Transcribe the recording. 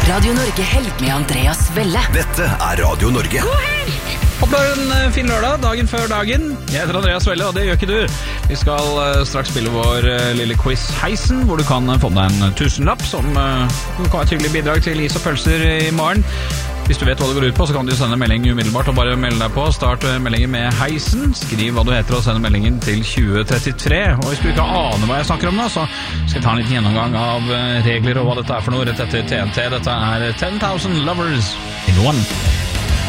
Radio Norge Helg med Andreas Velle. Dette Radio Norge. God helg! Håper du har en fin lørdag, dagen før dagen. Jeg heter Andreas Velle, og det gjør ikke du. Vi skal straks spille vår lille quiz Heisen, hvor du kan få deg en 1000-lapp, som kan være et hyggelig bidrag til is og pølser i morgen. Hvis du vet hva det går ut på, så kan du sende melding umiddelbart og bare melde deg på. Start meldingen med Heisen, skriv hva du heter og send meldingen til 2033. Og hvis du ikke aner hva jeg snakker om nå, så skal jeg ta en liten gjennomgang av regler og hva dette er for noe rett etter TNT. Dette er 10,000 Lovers in One.